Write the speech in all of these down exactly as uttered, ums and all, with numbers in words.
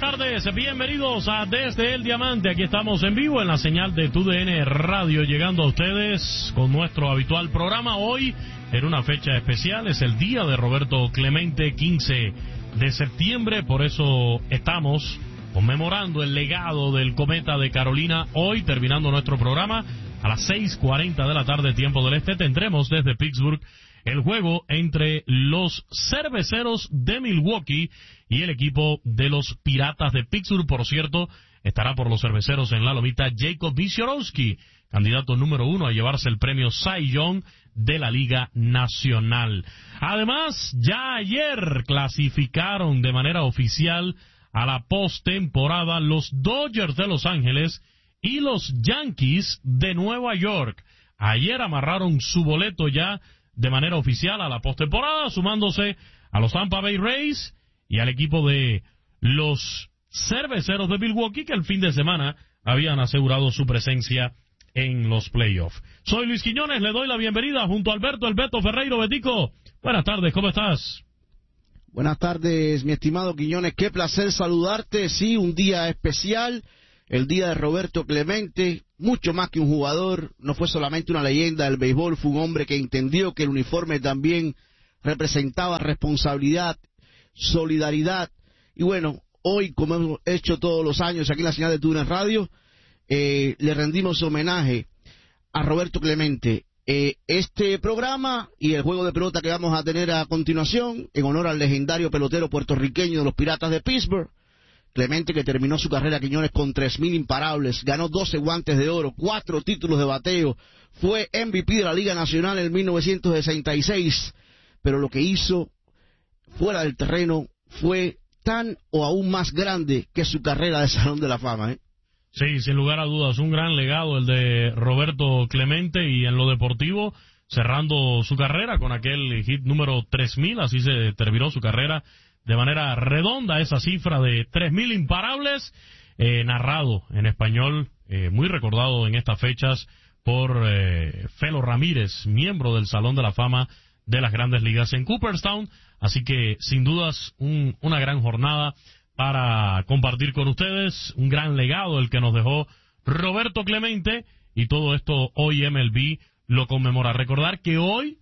tardes, bienvenidos a Desde el Diamante. Aquí estamos en vivo en la señal de T U D N Radio, llegando a ustedes con nuestro habitual programa. Hoy, en una fecha especial, es el día de Roberto Clemente, quince de septiembre. Por eso estamos conmemorando el legado del cometa de Carolina. Hoy, terminando nuestro programa, a las seis cuarenta de la tarde, tiempo del este, tendremos desde Pittsburgh el juego entre los Cerveceros de Milwaukee y el equipo de los Piratas de Pittsburgh. Por cierto, estará por los Cerveceros en la lomita Jacob Wisiorowski, candidato número uno a llevarse el premio Cy Young de la Liga Nacional. Además, ya ayer clasificaron de manera oficial a la postemporada los Dodgers de Los Ángeles y los Yankees de Nueva York. Ayer amarraron su boleto ya de manera oficial a la postemporada, sumándose a los Tampa Bay Rays y al equipo de los Cerveceros de Milwaukee, que el fin de semana habían asegurado su presencia en los playoffs. Soy Luis Quiñones, le doy la bienvenida junto a Alberto El Beto Ferreiro. Betico, buenas tardes, ¿cómo estás? Buenas tardes, mi estimado Quiñones, qué placer saludarte. Sí, un día especial, el día de Roberto Clemente, mucho más que un jugador, no fue solamente una leyenda del béisbol, fue un hombre que entendió que el uniforme también representaba responsabilidad, solidaridad, y bueno, hoy, como hemos hecho todos los años aquí en la señal de T U D N Radio, eh, le rendimos homenaje a Roberto Clemente. Eh, este programa y el juego de pelota que vamos a tener a continuación, en honor al legendario pelotero puertorriqueño de los Piratas de Pittsburgh, Clemente, que terminó su carrera, Quiñones, con tres mil imparables, ganó doce guantes de oro, cuatro títulos de bateo, fue M V P de la Liga Nacional en mil novecientos sesenta y seis, pero lo que hizo fuera del terreno fue tan o aún más grande que su carrera de Salón de la Fama, ¿eh? Sí, sin lugar a dudas, un gran legado el de Roberto Clemente, y en lo deportivo, cerrando su carrera con aquel hit número tres mil, así se terminó su carrera de manera redonda, esa cifra de tres mil imparables, eh, narrado en español, eh, muy recordado en estas fechas por eh, Felo Ramírez, miembro del Salón de la Fama de las Grandes Ligas en Cooperstown. Así que, sin dudas, un, una gran jornada para compartir con ustedes, un gran legado el que nos dejó Roberto Clemente, y todo esto hoy M L B lo conmemora. Recordar que hoy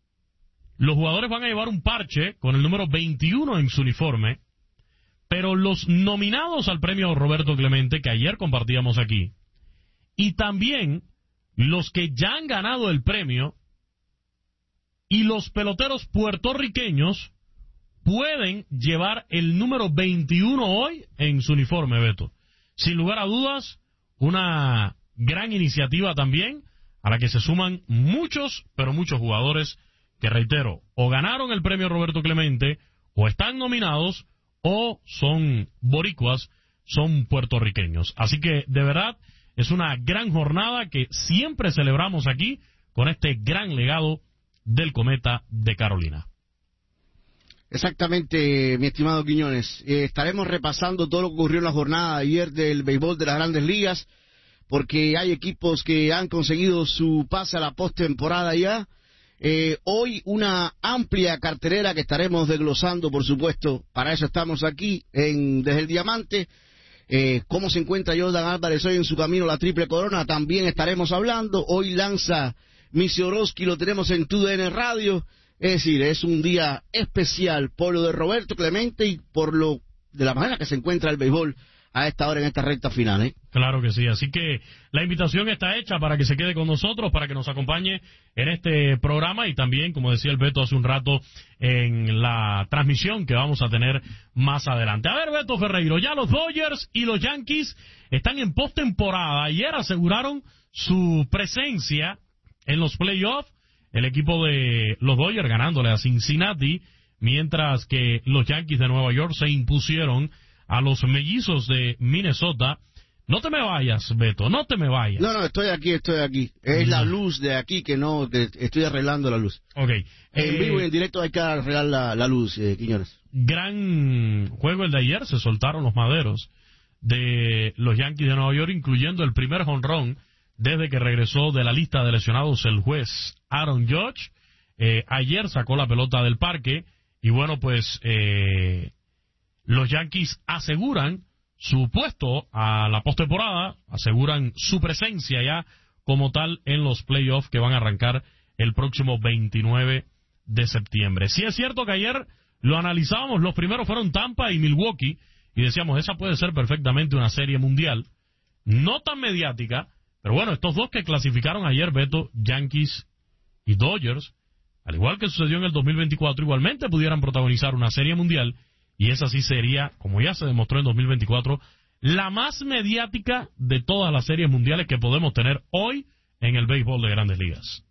los jugadores van a llevar un parche con el número veintiuno en su uniforme, pero los nominados al premio Roberto Clemente, que ayer compartíamos aquí, y también los que ya han ganado el premio, y los peloteros puertorriqueños, pueden llevar el número veintiuno hoy en su uniforme, Beto. Sin lugar a dudas, una gran iniciativa también, a la que se suman muchos, pero muchos jugadores que, reitero, o ganaron el premio Roberto Clemente, o están nominados, o son boricuas, son puertorriqueños. Así que, de verdad, es una gran jornada que siempre celebramos aquí con este gran legado del cometa de Carolina. Exactamente, mi estimado Quiñones. Eh, estaremos repasando todo lo que ocurrió en la jornada de ayer del béisbol de las Grandes Ligas, porque hay equipos que han conseguido su pase a la postemporada ya. Eh, hoy una amplia cartelera que estaremos desglosando, por supuesto. Para eso estamos aquí en Desde el Diamante. Eh, cómo se encuentra Jordan Álvarez hoy en su camino a la triple corona, también estaremos hablando. Hoy lanza Wisiorowski, lo tenemos en T U D N Radio. Es decir, es un día especial por lo de Roberto Clemente y por lo de la manera que se encuentra el béisbol a esta hora en esta recta final, ¿eh? Claro que sí, así que la invitación está hecha para que se quede con nosotros, para que nos acompañe en este programa, y también, como decía el Beto hace un rato, en la transmisión que vamos a tener más adelante. A ver, Beto Ferreiro, ya los Dodgers y los Yankees están en postemporada. Ayer aseguraron su presencia en los playoffs, el equipo de los Dodgers ganándole a Cincinnati, mientras que los Yankees de Nueva York se impusieron a los Mellizos de Minnesota. No te me vayas, Beto, no te me vayas. No, no, estoy aquí, estoy aquí. Es la luz de aquí que no, te, estoy arreglando la luz. Ok. En eh, vivo y en directo hay que arreglar la, la luz, eh, Quiñones. Gran juego el de ayer, se soltaron los maderos de los Yankees de Nueva York, incluyendo el primer jonrón desde que regresó de la lista de lesionados el juez Aaron Judge. Eh, ayer sacó la pelota del parque, y bueno, pues... Eh, los Yankees aseguran su puesto a la postemporada, aseguran su presencia ya como tal en los playoffs que van a arrancar el próximo veintinueve de septiembre. Sí es cierto que ayer lo analizábamos, los primeros fueron Tampa y Milwaukee, y decíamos, esa puede ser perfectamente una serie mundial, no tan mediática, pero bueno, estos dos que clasificaron ayer, Beto, Yankees y Dodgers, al igual que sucedió en el dos mil veinticuatro, igualmente pudieran protagonizar una serie mundial, y esa sí sería, como ya se demostró en dos mil veinticuatro, la más mediática de todas las series mundiales que podemos tener hoy en el béisbol de Grandes Ligas.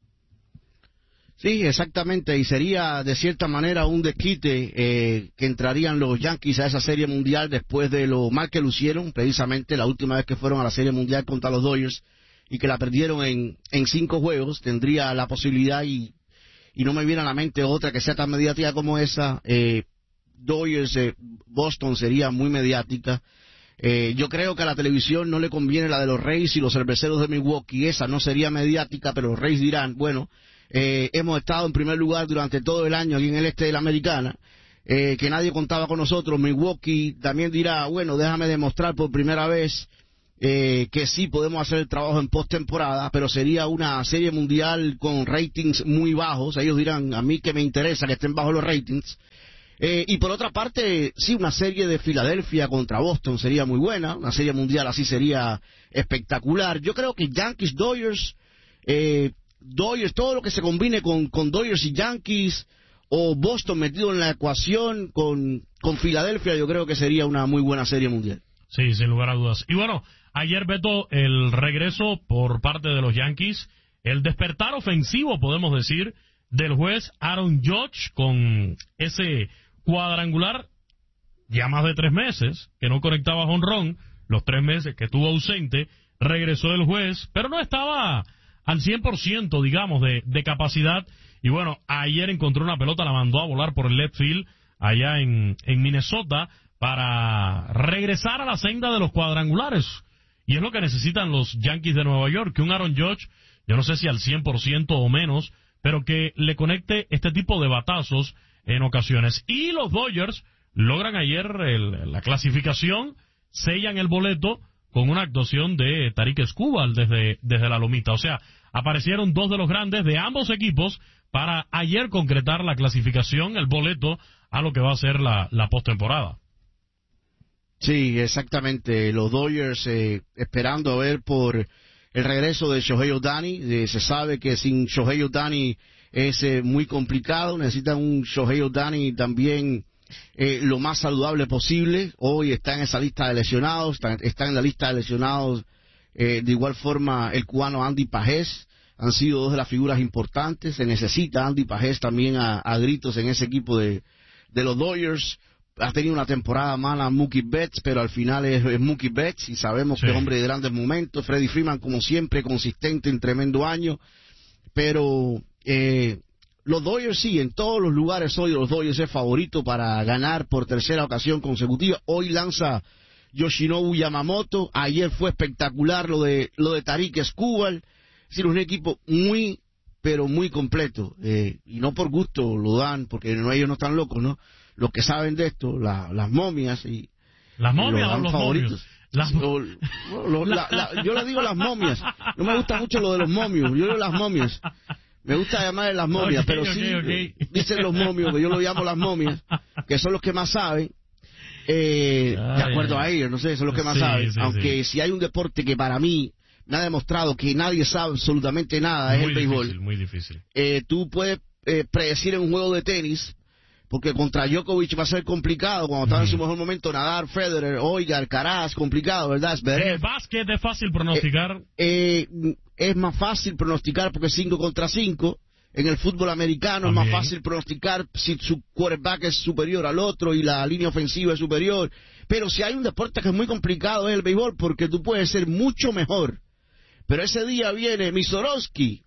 Sí, exactamente, y sería de cierta manera un desquite eh, que entrarían los Yankees a esa serie mundial después de lo mal que lucieron, precisamente la última vez que fueron a la serie mundial contra los Dodgers y que la perdieron en, en cinco juegos. Tendría la posibilidad, y, y no me viene a la mente otra que sea tan mediática como esa, eh, Dodgers, eh, Boston sería muy mediática. Eh, yo creo que a la televisión no le conviene la de los Rays y los Cerveceros de Milwaukee, esa no sería mediática, pero los Rays dirán, bueno, Eh, hemos estado en primer lugar durante todo el año aquí en el este de la Americana, eh, que nadie contaba con nosotros. Milwaukee también dirá, bueno, déjame demostrar por primera vez eh, que sí podemos hacer el trabajo en postemporada, pero sería una serie mundial con ratings muy bajos. Ellos dirán, a mí que me interesa que estén bajos los ratings. Eh, y por otra parte, sí, una serie de Filadelfia contra Boston sería muy buena, una serie mundial así sería espectacular. Yo creo que Yankees, Dodgers, eh, Dodgers, todo lo que se combine con, con Dodgers y Yankees, o Boston metido en la ecuación con, con Filadelfia, yo creo que sería una muy buena serie mundial. Sí, sin lugar a dudas. Y bueno, ayer, Beto, el regreso por parte de los Yankees, el despertar ofensivo, podemos decir, del juez Aaron Judge con ese cuadrangular ya más de tres meses, que no conectaba jonrón, los tres meses que estuvo ausente, regresó el juez, pero no estaba al cien por ciento, digamos, de, de capacidad, y bueno, ayer encontró una pelota, la mandó a volar por el left field, allá en, en Minnesota, para regresar a la senda de los cuadrangulares, y es lo que necesitan los Yankees de Nueva York, que un Aaron Judge, yo no sé si al cien por ciento o menos, pero que le conecte este tipo de batazos en ocasiones, y los Dodgers logran ayer el, la clasificación, sellan el boleto, con una actuación de Tarik Skubal desde, desde la lomita. O sea, aparecieron dos de los grandes de ambos equipos para ayer concretar la clasificación, el boleto, a lo que va a ser la, la postemporada. Sí, exactamente. Los Dodgers eh, esperando a ver por el regreso de Shohei Ohtani. Eh, se sabe que sin Shohei Ohtani es eh, muy complicado. Necesitan un Shohei Ohtani también Eh, lo más saludable posible. Hoy está en esa lista de lesionados, está, está en la lista de lesionados eh, de igual forma el cubano Andy Pajés. Han sido dos de las figuras importantes. Se necesita Andy Pajés también a, a gritos en ese equipo de, de los Dodgers. Ha tenido una temporada mala Mookie Betts, pero al final es, es Mookie Betts y sabemos sí. que es hombre de grandes momentos. Freddie Freeman, como siempre, consistente en tremendo año, pero eh, los Dodgers sí, en todos los lugares hoy los Dodgers es favorito para ganar por tercera ocasión consecutiva. Hoy lanza Yoshinobu Yamamoto, ayer fue espectacular lo de lo de Tarik Skubal. Es decir, un equipo muy, pero muy completo, eh, y no por gusto lo dan, porque no, ellos no están locos, ¿no? Los que saben de esto, la, las momias y las momias los o los favoritos. Las... O, lo, la, la, yo le digo las momias, no me gusta mucho lo de los momios, yo digo las momias. Me gusta llamarle las momias, okay, pero okay, sí, okay. dicen los momios, que yo lo llamo las momias, que son los que más saben, eh, ay, de acuerdo ay. a ellos, no sé, son los que más sí, saben, sí, aunque sí. si hay un deporte que para mí me ha demostrado que nadie sabe absolutamente nada, muy es el difícil, béisbol. Muy difícil. Eh, tú puedes eh, predecir en un juego de tenis, porque contra Djokovic va a ser complicado, cuando estaba mm. en su mejor momento, Nadal, Federer, oiga, Alcaraz, complicado, ¿verdad? En el básquet es fácil pronosticar. Eh, eh, es más fácil pronosticar porque es cinco contra cinco. En el fútbol americano También. es más fácil pronosticar si su quarterback es superior al otro y la línea ofensiva es superior. Pero si hay un deporte que es muy complicado es el béisbol, porque tú puedes ser mucho mejor. Pero ese día viene Misorowski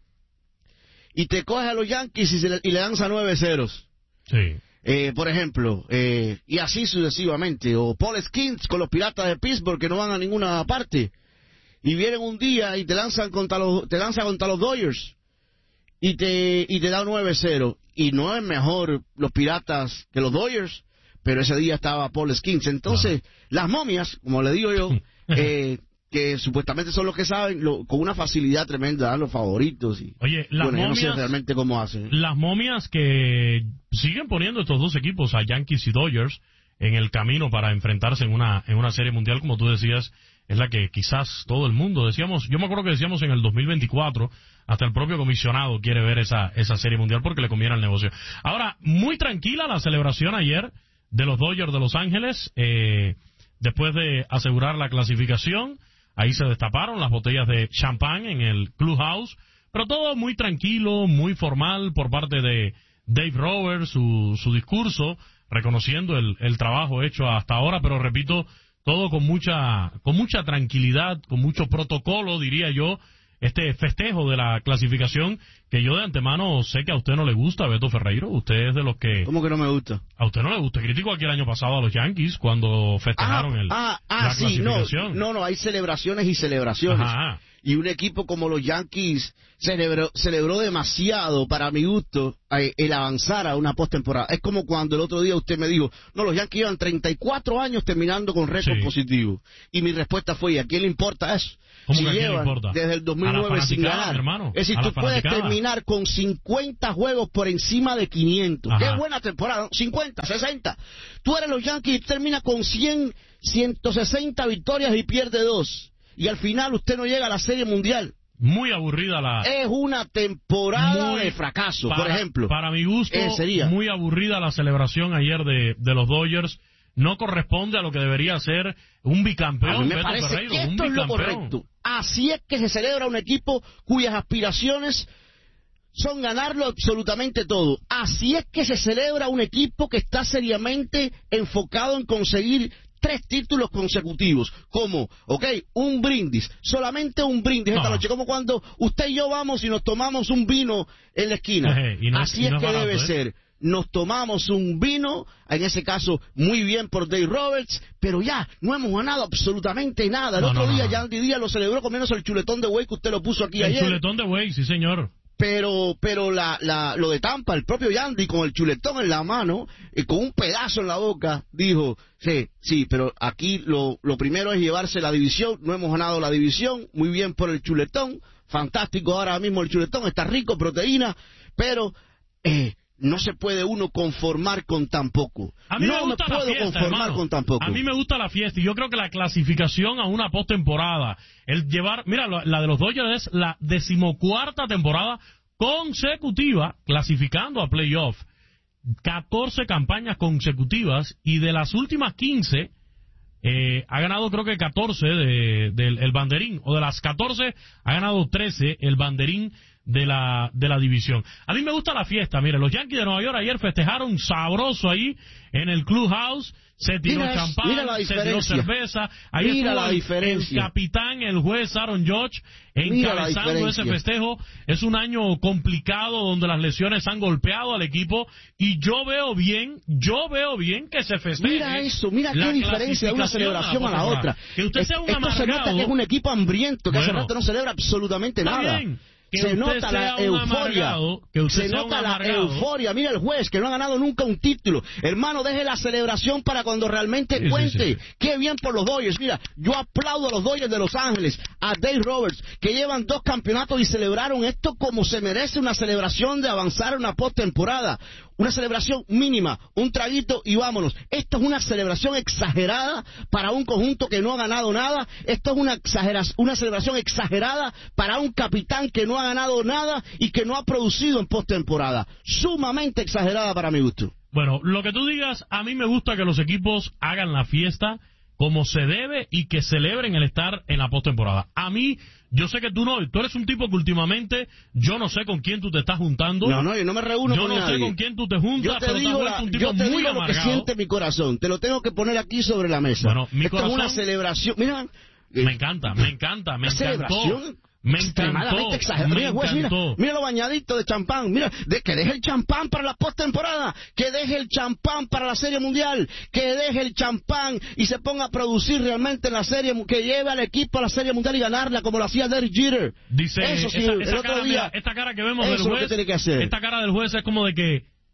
y te coge a los Yankees y, se le, y le danza nueve ceros. Sí. Eh, por ejemplo, eh, y así sucesivamente. O Paul Skeens con los Piratas de Pittsburgh, que no van a ninguna parte. Y vienen un día y te lanzan contra los, te lanzan contra los Dodgers. Y te, y te da nueve cero. Y no es mejor los Piratas que los Dodgers. pero ese día estaba Paul Skeens. Entonces, claro, las momias, como le digo yo, eh, que supuestamente son los que saben, lo, con una facilidad tremenda, dan los favoritos. Y, Oye, las bueno, momias, yo no sé realmente cómo hacen. Las momias que siguen poniendo estos dos equipos, a Yankees y Dodgers, en el camino para enfrentarse en una en una serie mundial, como tú decías, es la que quizás todo el mundo, decíamos, yo me acuerdo que decíamos en el dos mil veinticuatro, hasta el propio comisionado quiere ver esa esa serie mundial porque le conviene al negocio. Ahora, muy tranquila la celebración ayer de los Dodgers de Los Ángeles, eh, después de asegurar la clasificación. Ahí se destaparon las botellas de champán en el clubhouse, pero todo muy tranquilo, muy formal por parte de Dave Roberts, su, su discurso, reconociendo el, el trabajo hecho hasta ahora, pero repito, todo con mucha, con mucha tranquilidad, con mucho protocolo, diría yo, este festejo de la clasificación, que yo de antemano sé que a usted no le gusta, Beto Ferreiro. Usted es de los que... ¿Cómo que no me gusta? A usted no le gusta. Critico aquí el año pasado a los Yankees cuando festejaron ah, el, ah, ah, la sí, clasificación. No, no, no, hay celebraciones y celebraciones. Ajá. Y un equipo como los Yankees celebró, celebró demasiado, para mi gusto, el avanzar a una postemporada. Es como cuando el otro día usted me dijo, no, los Yankees llevan treinta y cuatro años terminando con récord sí. positivo. Y mi respuesta fue, ¿y a quién le importa eso? ¿Cómo si que a quién llevan le importa? Desde el dos mil nueve sin ganar. Hermano, es decir, tú puedes terminar con cincuenta juegos por encima de quinientos. Ajá. Qué buena temporada, cincuenta, sesenta. Tú eres los Yankees y termina con cien, ciento sesenta victorias y pierde dos. Y al final usted no llega a la Serie Mundial. Muy aburrida la... Es una temporada muy, de fracaso, para, por ejemplo. Para mi gusto, eh, sería. muy aburrida la celebración ayer de, de los Dodgers. No corresponde a lo que debería ser un bicampeón. A mí me Beto parece Ferreiro, que esto un es lo bicampeón. correcto. Así es que se celebra un equipo cuyas aspiraciones son ganarlo absolutamente todo. Así es que se celebra un equipo que está seriamente enfocado en conseguir tres títulos consecutivos, como, ok, un brindis, solamente un brindis no. esta noche, como cuando usted y yo vamos y nos tomamos un vino en la esquina. Eje, y no, Así y es no que barato, debe ¿eh? ser. Nos tomamos un vino, en ese caso muy bien por Dave Roberts, pero ya no hemos ganado absolutamente nada. El no, otro no, día no. Yandy Díaz lo celebró comiéndose el chuletón de Way que usted lo puso aquí el ayer. El chuletón de Way, sí señor. Pero pero la, la, lo de Tampa, el propio Yandy con el chuletón en la mano y con un pedazo en la boca, dijo, sí, sí, pero aquí lo, lo primero es llevarse la división, no hemos ganado la división, muy bien por el chuletón, fantástico ahora mismo el chuletón, está rico, proteína, pero eh, no se puede uno conformar con tan poco. A mí no me gusta me puedo la fiesta, conformar hermano. con tan poco. A mí me gusta la fiesta y yo creo que la clasificación a una postemporada, el llevar, mira, la de los Dodgers es la decimocuarta temporada consecutiva clasificando a playoff. catorce campañas consecutivas y de las últimas quince eh, ha ganado creo que catorce de, del el banderín, o de las catorce ha ganado trece el banderín de la de la división. A mí me gusta la fiesta, mire, los Yankees de Nueva York ayer festejaron sabroso ahí en el clubhouse, se tiró mira, champán, mira se tiró cerveza, ahí mira estuvo la el, diferencia. el capitán, el juez Aaron Judge encabezando ese festejo. Es un año complicado donde las lesiones han golpeado al equipo y yo veo bien, yo veo bien que se festeje. Mira eso, mira qué diferencia de una celebración a la otra. Que usted sea un Esto amargado, se nota que es un equipo hambriento, que bueno, hace rato no celebra absolutamente nada. Bien. Que se nota la euforia, se nota la euforia. Mira el juez que no ha ganado nunca un título. Hermano, deje la celebración para cuando realmente sí, cuente. Sí, sí. Qué bien por los Dodgers. Mira, yo aplaudo a los Dodgers de Los Ángeles, a Dave Roberts, que llevan dos campeonatos y celebraron esto como se merece una celebración de avanzar a una postemporada. Una celebración mínima, un traguito y vámonos. Esto es una celebración exagerada para un conjunto que no ha ganado nada. Esto es una, exageración, una celebración exagerada para un capitán que no ha ganado nada y que no ha producido en postemporada. Sumamente exagerada para mi gusto. Bueno, lo que tú digas, a mí me gusta que los equipos hagan la fiesta como se debe y que celebren el estar en la postemporada. A mí, yo sé que tú no, tú eres un tipo que últimamente, yo no sé con quién tú te estás juntando. No, no, yo no me reúno yo con no nadie. Yo no sé con quién tú te juntas, yo te pero digo, te has la, un tipo yo te muy digo lo que siente mi corazón. Te lo tengo que poner aquí sobre la mesa. Bueno, mi Esto corazón, es una celebración. Mira, me encanta, me encanta, me encantó. Me extremadamente exagerado. Mira, güey, mira, mira lo bañadito de champán. Mira, de, que deje el champán para la postemporada, que deje el champán para la Serie Mundial, que deje el champán y se ponga a producir realmente en la Serie, que lleve al equipo a la Serie Mundial y ganarla como lo hacía Derek Jeter. Dice, eso sí, esa, el esa otro cara, día, mira, esta cara que vemos eso del juez, es lo que tiene que hacer. Esta cara del juez es como de que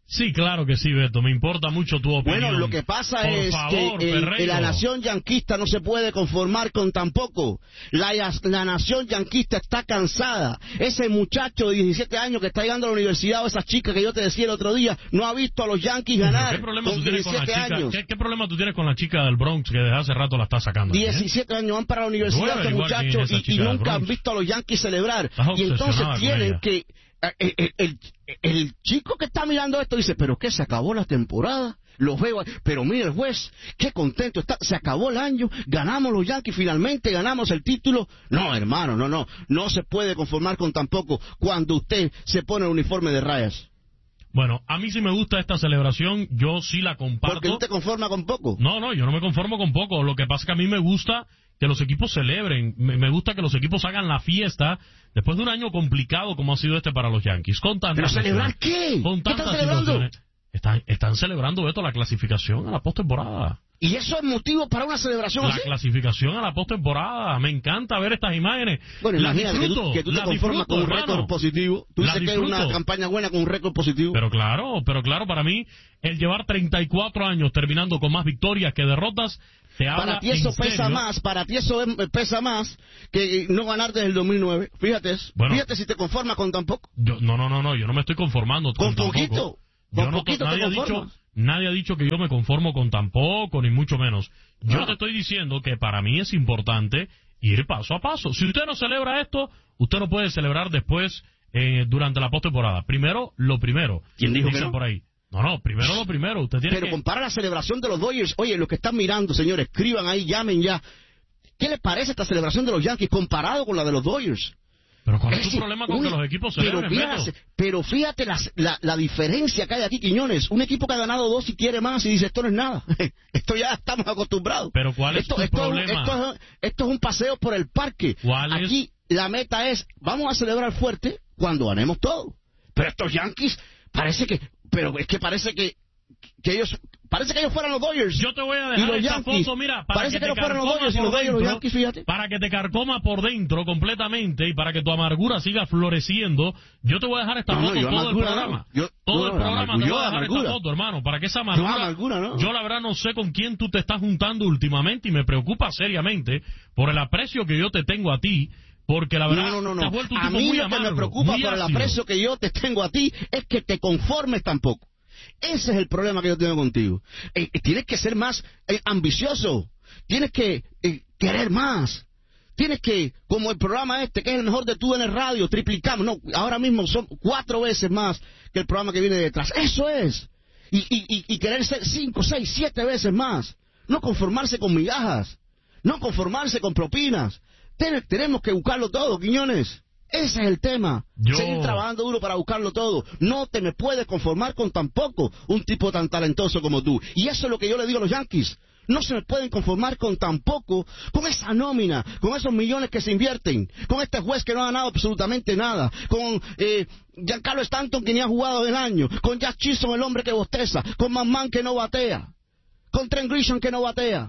Sí, claro que sí, Beto, me importa mucho tu opinión. Bueno, lo que pasa Por es favor, que el- Ferreiro. la nación yanquista no se puede conformar con tan poco. La, la nación yanquista está cansada. Ese muchacho de diecisiete años que está llegando a la universidad, o esa chica que yo te decía el otro día, no ha visto a los Yankees ganar. ¿Qué problema, con tú tienes con la diecisiete chica, años. ¿qué, ¿Qué problema tú tienes con la chica del Bronx que desde hace rato la está sacando? ¿eh? diecisiete años van para la universidad Voy a estos averiguar quién es muchachos esa y, y chica del nunca han Bronx. visto a los Yankees celebrar. Estás Y entonces obsesionada con tienen ella. que... El, el, el, el chico que está mirando esto dice, pero ¿qué? ¿Se acabó la temporada? Los veo, pero mira el juez, qué contento está, se acabó el año, ganamos los Yankees, finalmente ganamos el título. No, hermano, no, no, no se puede conformar con tan poco cuando usted se pone el uniforme de rayas. Bueno, a mí sí me gusta esta celebración, yo sí la comparto. Porque tú te conformas con poco. No, no, yo no me conformo con poco. Lo que pasa es que a mí me gusta que los equipos celebren. Me, me gusta que los equipos hagan la fiesta después de un año complicado como ha sido este para los Yankees. Con tantas ¿Pero celebrar lesiones, qué? Con ¿Qué tantas están celebrando? situaciones. Están, están celebrando, Beto, la clasificación a la postemporada. ¿Y eso es motivo para una celebración La así? clasificación a la postemporada. Me encanta ver estas imágenes. Bueno, Las imagínate que tú, disfruto, que tú te las conformas disfruto, con un hermano. récord positivo. Tú Las dices que es una disfruto. campaña buena con un récord positivo. Pero claro, pero claro, para mí, el llevar treinta y cuatro años terminando con más victorias que derrotas, te habla Para ti eso en pesa serio. más, para ti eso es- pesa más que no ganar desde el dos mil nueve. Fíjate, eso. Bueno. Fíjate si te conformas con tan poco. Yo, no, no, no, no, yo no me estoy conformando Con tan poquito, poco. con Yo no, poquito te nadie, ha dicho, conformas. nadie ha dicho que yo me conformo con tan poco, ni mucho menos. Yo No. te estoy diciendo que para mí es importante ir paso a paso. Si usted no celebra esto, usted no puede celebrar después, eh, durante la postemporada. Primero, lo primero. ¿Quién dijo que Dicen no? por ahí. No, no, primero lo primero. Usted tiene Pero que... compara la celebración de los Dodgers. Oye, los que están mirando, señores, escriban ahí, llamen ya. ¿Qué les parece esta celebración de los Yankees comparado con la de los Dodgers? Pero ¿cuál es Es tu decir, problema con un- que los equipos pero celebren, fíjate, Beto? pero fíjate las- la, la diferencia que hay aquí, Quiñones. Un equipo que ha ganado dos y quiere más y dice, esto no es nada. Esto ya estamos acostumbrados. Pero ¿cuál es esto, tu esto problema? Es, un- esto, es, esto es un paseo por el parque. ¿Cuál es? Aquí la meta es, vamos a celebrar fuerte cuando ganemos todo. Pero estos Yankees, parece que, pero es que parece que, que ellos, parece que ellos fueran los Dodgers. Yo te voy a Y dejar los esta Yankees, foto, mira, para parece que, que te no fueron los carcoma Dodgers y por los Dodgers y los dentro, Yankees, fíjate. para que te carcoma por dentro completamente y para que tu amargura siga floreciendo. Yo te voy a dejar esta No, no, foto yo todo amargura el no. programa. Yo- todo no, el no, programa amargura, te yo voy a dejar amargura. esta foto, hermano, para que esa amargura... Yo amargura, ¿no? Yo la verdad no sé con quién tú te estás juntando últimamente y me preocupa seriamente por el aprecio que yo te tengo a ti. Porque la verdad, No, no, no, te has no. vuelto un A tipo mí muy lo que amargo, me preocupa muy por el ácido. aprecio que yo te tengo a ti es que te conformes tampoco. Ese es el problema que yo tengo contigo. Eh, eh, tienes que ser más eh, ambicioso. Tienes que eh, querer más. Tienes que, como el programa este, que es el mejor de tú en el radio, triplicamos. No, ahora mismo son cuatro veces más que el programa que viene detrás. Eso es. Y, y, y, y querer ser cinco, seis, siete veces más. No conformarse con migajas. No conformarse con propinas. Ten- tenemos que buscarlo todo, Quiñones. Ese es el tema. Yo- Seguir trabajando duro para buscarlo todo. No te me puedes conformar con tan poco un tipo tan talentoso como tú. Y eso es lo que yo le digo a los Yankees. No se me pueden conformar con tan poco, con esa nómina, con esos millones que se invierten, con este juez que no ha ganado absolutamente nada, con eh, Giancarlo Stanton que ni ha jugado del año, con Jack Chisholm el hombre que bosteza, con McMahon que no batea, con Trent Grisham que no batea.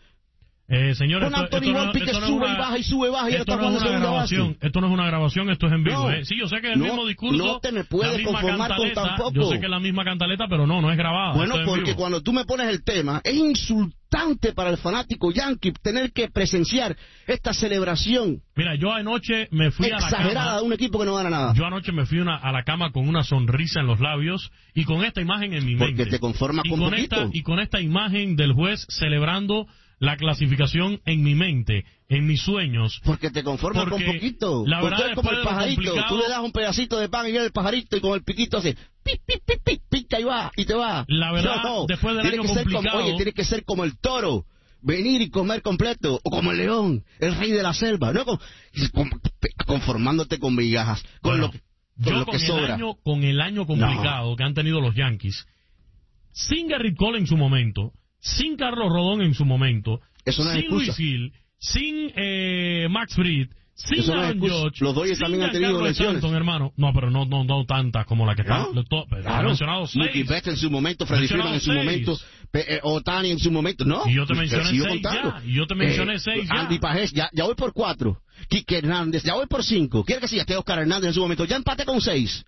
Eh, señor, Con esto, Anthony esto no- Volpe que esto no es sube una- y baja y sube y baja y esto está no es jugando una segunda grabación, base. esto no es una grabación, esto es en vivo. No. ¿eh? Sí, yo sé que es el No, mismo discurso, no te me puedes la misma conformar con cantaleta, tan poco. yo sé que es la misma cantaleta, pero no, no es grabada. Bueno, esto es en porque vivo. cuando tú me pones el tema, es insultante para el fanático yankee tener que presenciar esta celebración Mira, yo anoche me fui a la exagerada de cama, un equipo que no gana nada. yo anoche me fui una- a la cama con una sonrisa en los labios y con esta imagen en mi Porque mente. te conformas y con con poquito. esta Y con esta imagen del juez celebrando la clasificación en mi mente, en mis sueños. Porque te conformas Porque con poquito. la Porque verdad, es como después el de lo pajarito. complicado- Tú le das un pedacito de pan y viene el pajarito y con el piquito hace pic, pic, pic, pic, pica y va, y te va. La verdad, No, no. después del Tiene año que ser como- complicado- oye, tiene que ser como el toro. Venir y comer completo. O como el león, el rey de la selva. No con- con- conformándote con migajas. Con Bueno, lo que, con yo lo con que el sobra. año con el año complicado que han tenido los Yankees, sin Garrett Cole en su momento, sin Carlos Rodón en su momento, Eso no es sin excusa. Luis Gil, sin eh, Max Fried, sin Eso no es Aaron excusa. Judge, Los Dodgers sin también han tenido Giancarlo lesiones. Stanton, hermano. No, pero no, no, no tantas como la que están. ¿No? to- he Claro. mencionado Mookie seis. Betts en su momento, Freddie Mencionado Freeman en su seis. momento, Pe- eh, Otani en su momento, ¿no? Y yo te Pues, mencioné sigo seis contando. ya, y yo te mencioné seis ya. Andy Pajés, ya, ya voy por cuatro. Quique Hernández, ya voy por cinco. Quiere que siga, que Oscar Hernández en su momento. Ya empaté con seis.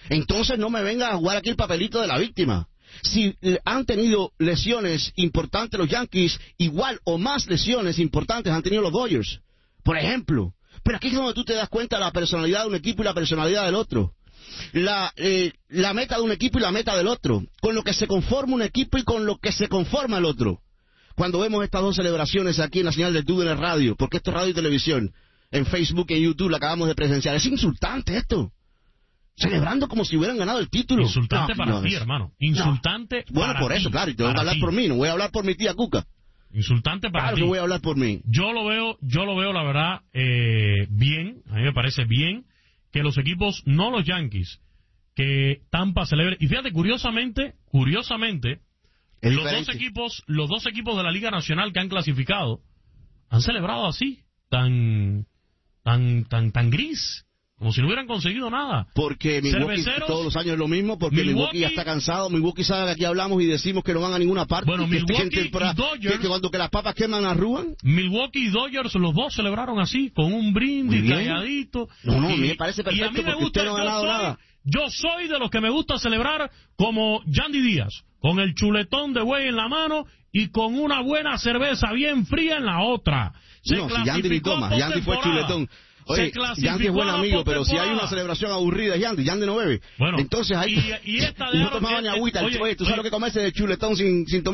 Entonces no me venga a jugar aquí el papelito de la víctima. Si eh, han tenido lesiones importantes los Yankees, igual o más lesiones importantes han tenido los Dodgers, por ejemplo. Pero aquí es donde tú te das cuenta de la personalidad de un equipo y la personalidad del otro. La, eh, la meta de un equipo y la meta del otro. Con lo que se conforma un equipo y con lo que se conforma el otro. Cuando vemos estas dos celebraciones aquí en la señal de YouTube en el radio, porque esto es radio y televisión, en Facebook y en YouTube la acabamos de presenciar. Es insultante esto. Celebrando como si hubieran ganado el título. Insultante no, para no, ti, es... hermano. Insultante no. Bueno, para por ti, eso, claro, y tengo que hablar ti. por mí, no voy a hablar por mi tía Cuca. Insultante para claro ti. Claro que voy a hablar por mí. Yo lo veo, yo lo veo, la verdad, eh, bien, a mí me parece bien que los equipos, no los Yankees, que Tampa celebre. Y fíjate, curiosamente, curiosamente, es los diferente. dos equipos, los dos equipos de la Liga Nacional que han clasificado, han celebrado así, tan, tan, tan, tan gris. Como si no hubieran conseguido nada. Porque Milwaukee Cerveceros, todos los años es lo mismo, porque Milwaukee, Milwaukee ya está cansado. Milwaukee sabe que aquí hablamos y decimos que no van a ninguna parte. Bueno, que Milwaukee que, temporada, y Dodgers, que, que cuando que las papas queman arrugan. Milwaukee y Dodgers, los dos celebraron así, con un brindis, calladito. No, no, y, a mí me parece perfecto, y a mí me porque gusta, usted no ha ganado yo soy, nada. Yo soy de los que me gusta celebrar como Yandy Díaz, con el chuletón de buey en la mano y con una buena cerveza bien fría en la otra. Se no, si Yandy ni toma, Yandy fue chuletón. Oye, Yandy es buen amigo, pero si hay una celebración aburrida, Yandy, Yandy no bebe. Bueno, entonces ahí y, y esta de no tomaba ni agüita. Oye, oye, ¿tú sabes oye, lo que comerse de chuletón sin, sin tomar?